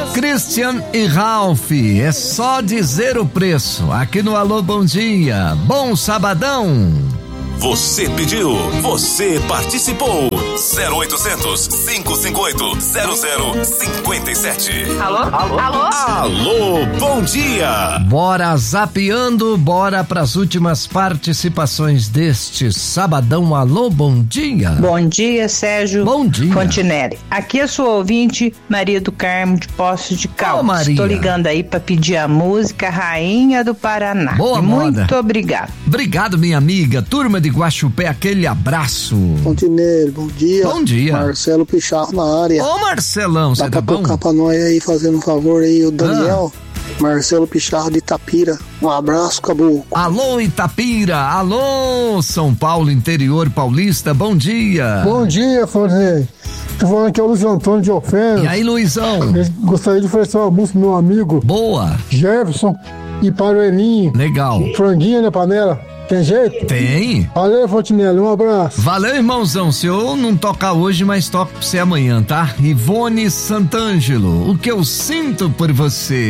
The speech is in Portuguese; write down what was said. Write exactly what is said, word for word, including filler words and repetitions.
Christian e Ralph, é só dizer o preço. Aqui no Alô Bom Dia. Bom sabadão. Você pediu, você participou. zero oitocentos, cinco cinco oito, zero zero cinco sete. Alô? Alô? Alô? Alô, bom dia. Bora zapeando, bora pras últimas participações deste sabadão. Alô, bom dia. Bom dia, Sérgio. Bom dia. Fontinelli. Aqui é sua ouvinte, Maria do Carmo de Poços de Caldas. Ô, Maria. Estou ligando aí pra pedir a música Rainha do Paraná. Boa E moda. muito obrigado. Obrigado, minha amiga. Turma de Guaxupé, aquele abraço. Fontinelli, bom dia. Bom dia. Marcelo Picharro na área. Ô, Marcelão, você Dá tá pra bom? tocar pra nós aí, fazendo um favor aí, o Daniel. Ah. Marcelo Picharro de Itapira. Um abraço, Caboclo. Alô, Itapira. Alô, São Paulo, interior paulista. Bom dia. Bom dia, Fontinelli. Tô falando aqui é o Luiz Antônio de Ofenas. E aí, Luizão? Eu gostaria de oferecer uma música pro meu amigo. Boa. Jefferson e Paroelinho. Legal. Franguinha na panela. Tem jeito? Tem. Valeu, Fontinelli, um abraço. Valeu, irmãozão. Se eu não tocar hoje, mas toco pra você amanhã, tá? Ivone Santângelo, o que eu sinto por você.